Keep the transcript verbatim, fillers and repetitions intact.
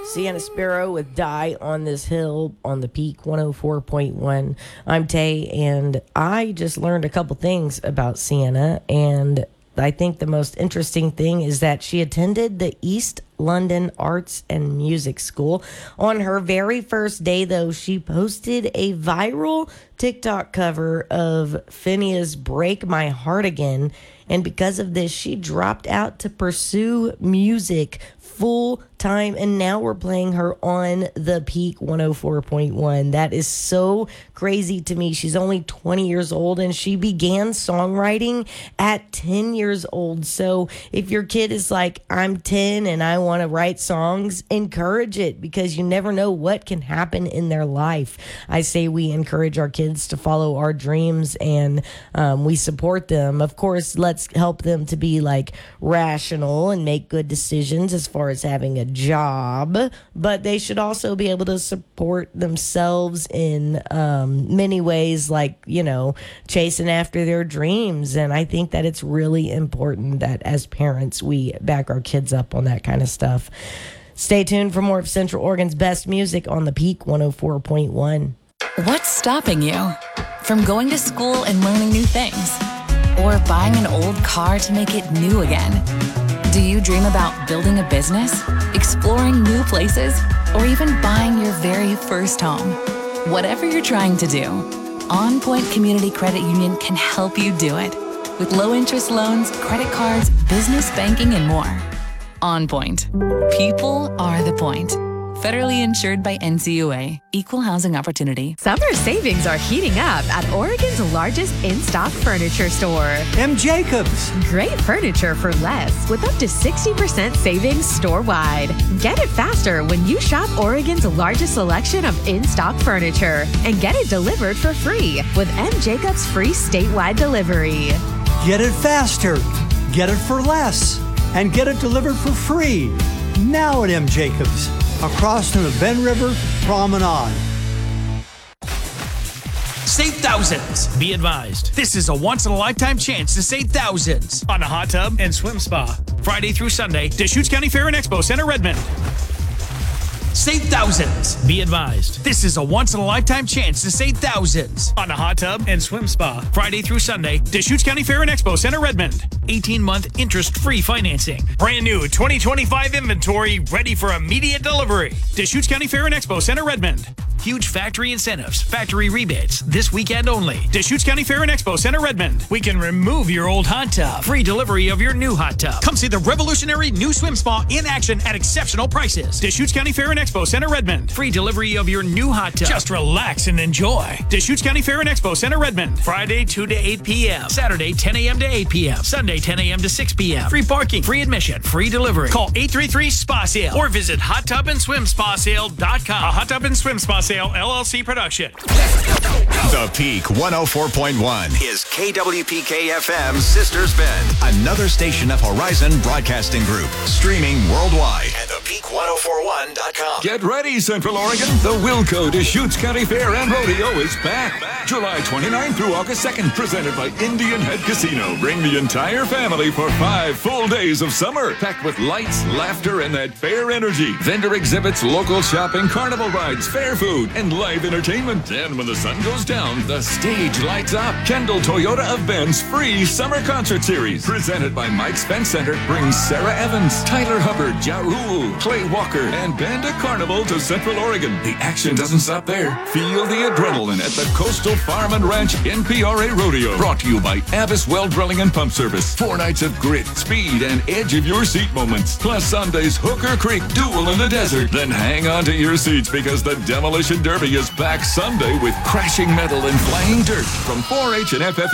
Sienna Sparrow with Die on This Hill on the Peak one oh four point one. I'm Tay, and I just learned a couple things about Sienna, and I think the most interesting thing is that she attended the East London Arts and Music School. On her very first day, though, she posted a viral TikTok cover of Finneas' Break My Heart Again, and because of this, she dropped out to pursue music full time, and now we're playing her on the Peak one oh four point one. That is so crazy to me. She's only twenty years old, and she began songwriting at ten years old. So if your kid is like, I'm ten and I want to write songs, encourage it, because you never know what can happen in their life. I say we encourage our kids to follow our dreams, and um, we support them. Of course, let's help them to be like rational and make good decisions as far as having a job, but they should also be able to support themselves in um, many ways, like, you know, chasing after their dreams. And I think that it's really important that as parents, we back our kids up on that kind of stuff. Stay tuned for more of Central Oregon's best music on the Peak one oh four point one. What's stopping you from going to school and learning new things, or buying an old car to make it new again? Do you dream about building a business, exploring new places, or even buying your very first home? Whatever you're trying to do, On Point Community Credit Union can help you do it. With low-interest loans, credit cards, business banking, and more. On Point. People are the point. Federally insured by N C U A. Equal housing opportunity. Summer savings are heating up at Oregon's largest in-stock furniture store. M. Jacobs. Great furniture for less with up to sixty percent savings store-wide. Get it faster when you shop Oregon's largest selection of in-stock furniture and get it delivered for free with M. Jacobs free statewide delivery. Get it faster, get it for less, and get it delivered for free. Now at M. Jacobs, across from the Ben River Promenade. Save thousands. Be advised, this is a once-in-a-lifetime chance to save thousands on a hot tub and swim spa. Friday through Sunday, Deschutes County Fair and Expo Center, Redmond. Save thousands. Be advised, this is a once-in-a-lifetime chance to save thousands on a hot tub and swim spa. Friday through Sunday, Deschutes County Fair and Expo Center, Redmond. eighteen-month interest-free financing. Brand new twenty twenty-five inventory ready for immediate delivery. Deschutes County Fair and Expo Center, Redmond. Huge factory incentives, factory rebates, this weekend only. Deschutes County Fair and Expo Center, Redmond. We can remove your old hot tub. Free delivery of your new hot tub. Come see the revolutionary new swim spa in action at exceptional prices. Deschutes County Fair and Expo Center, Redmond. Free delivery of your new hot tub. Just relax and enjoy. Deschutes County Fair and Expo Center, Redmond. Friday, two to eight p.m. Saturday, ten a.m. to eight p.m. Sunday, ten a.m. to six p.m. Free parking, free admission, free delivery. Call eight three three SPA SALE or visit hot tub and swim spa sale dot com. A Hot Tub and Swim Spa Sale, L L C production. The Peak one oh four point one is K W P K F M's Sisters Bend, another station of Horizon Broadcasting Group, streaming worldwide at the peak ten forty-one dot com. Get ready, Central Oregon. The Wilco Deschutes County Fair and Rodeo is back. July twenty-ninth through August second, presented by Indian Head Casino. Bring the entire family for five full days of summer, packed with lights, laughter, and that fair energy. Vendor exhibits, local shopping, carnival rides, fair food, and live entertainment. And when the sun goes down, the stage lights up. Kendall Toyota of Ben's free summer concert series, presented by Mike's Spence Center, brings Sarah Evans, Tyler Hubbard, Ja Rule, Clay Walker, and Banda Carnival to Central Oregon. The action doesn't stop there. Feel the adrenaline at the Coastal Farm and Ranch N P R A Rodeo. Brought to you by Abbas Well Drilling and Pump Service. Four nights of grit, speed, and edge of your seat moments. Plus Sunday's Hooker Creek Duel in the Desert. Then hang on to your seats because the Demolition Derby is back Sunday with crashing metal and flying dirt from four H and F F